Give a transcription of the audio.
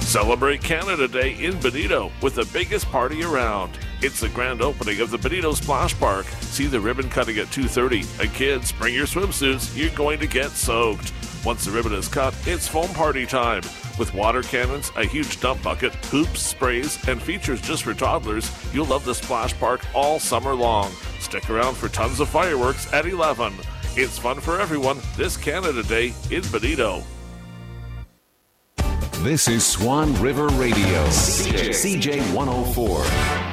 Celebrate Canada Day in Bonito with the biggest party around. It's the grand opening of the Bonito Splash Park. See the ribbon cutting at 2:30. And kids, bring your swimsuits. You're going to get soaked. Once the ribbon is cut, it's foam party time. With water cannons, a huge dump bucket, hoops, sprays, and features just for toddlers, you'll love the Splash Park all summer long. Stick around for tons of fireworks at 11. It's fun for everyone this Canada Day in Bonito. This is Swan River Radio, CJ 104.